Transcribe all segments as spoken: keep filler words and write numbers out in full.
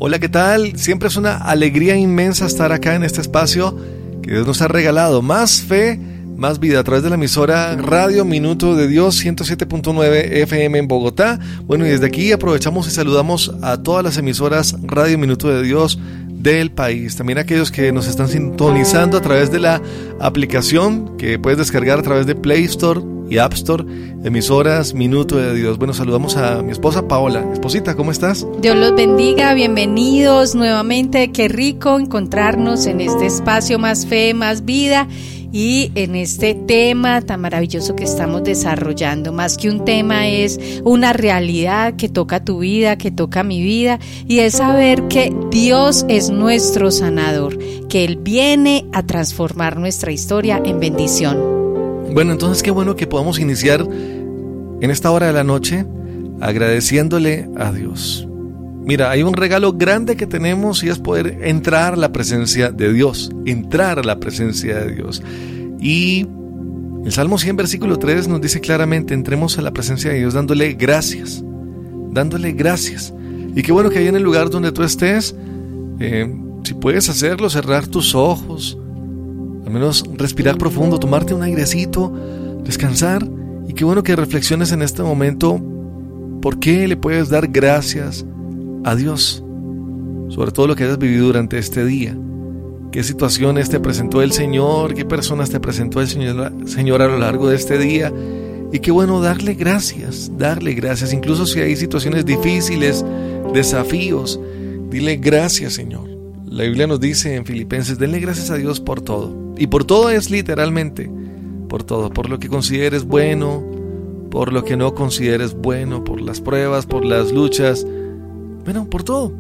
Hola, ¿qué tal? Siempre es una alegría inmensa estar acá en este espacio que Dios nos ha regalado. Más fe, más vida, a través de la emisora Radio Minuto de Dios ciento siete punto nueve F M en Bogotá. Bueno, y desde aquí aprovechamos y saludamos a todas las emisoras Radio Minuto de Dios del país. También a aquellos que nos están sintonizando a través de la aplicación que puedes descargar a través de Play Store y App Store, emisoras Minuto de Dios. Bueno, saludamos a mi esposa Paola. Esposita, ¿cómo estás? Dios los bendiga, bienvenidos nuevamente. Qué rico encontrarnos en este espacio Más Fe, Más Vida y en este tema tan maravilloso que estamos desarrollando. Más que un tema, es una realidad que toca tu vida, que toca mi vida, y es saber que Dios es nuestro sanador, que Él viene a transformar nuestra historia en bendición. Bueno, entonces qué bueno que podamos iniciar en esta hora de la noche agradeciéndole a Dios. Mira, hay un regalo grande que tenemos y es poder entrar a la presencia de Dios, entrar a la presencia de Dios. Y el Salmo cien, versículo tres nos dice claramente, entremos a la presencia de Dios dándole gracias, dándole gracias. Y qué bueno que ahí en el lugar donde tú estés, eh, si puedes hacerlo, cerrar tus ojos, al menos respirar profundo, tomarte un airecito, descansar, y qué bueno que reflexiones en este momento por qué le puedes dar gracias a Dios, sobre todo lo que hayas vivido durante este día. ¿Qué situaciones te presentó el Señor? ¿Qué personas te presentó el Señor, Señor a lo largo de este día? Y qué bueno darle gracias, darle gracias, incluso si hay situaciones difíciles, desafíos, dile gracias, Señor. La Biblia nos dice en Filipenses, denle gracias a Dios por todo. Y por todo es literalmente, por todo, por lo que consideres bueno, por lo que no consideres bueno, por las pruebas, por las luchas, bueno, por todo.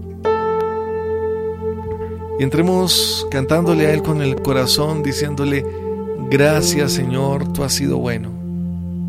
Y entremos cantándole a Él con el corazón, diciéndole, gracias Señor, tú has sido bueno.